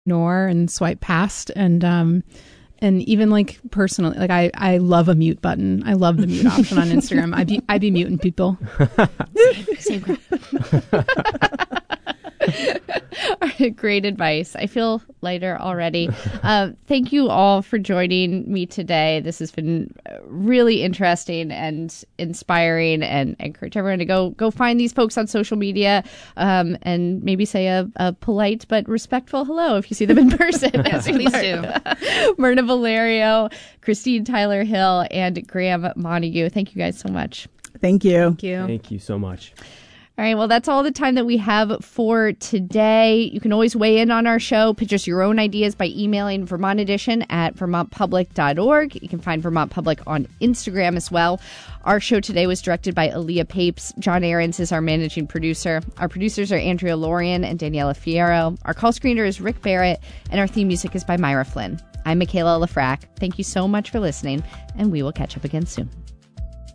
ignore and swipe past. And even like personally, like I love a mute button. I love the mute option on Instagram. I'd be muting people. Same crap. All right, great advice. I feel lighter already. Thank you all for joining me today. This has been really interesting and inspiring, and I encourage everyone to go find these folks on social media and maybe say a polite but respectful hello if you see them in person. Yes, please do. Myrna Valerio, Christine Tyler Hill, and Graham Montague. Thank you guys so much. Thank you. Thank you. Thank you so much. All right, well, that's all the time that we have for today. You can always weigh in on our show, pitch us your own ideas by emailing Vermont Edition at vermontpublic.org. You can find Vermont Public on Instagram as well. Our show today was directed by Aaliyah Papes. John Ahrens is our managing producer. Our producers are Andrea Lorian and Daniela Fierro. Our call screener is Rick Barrett, and our theme music is by Myra Flynn. I'm Michaela Lafrac. Thank you so much for listening, and we will catch up again soon.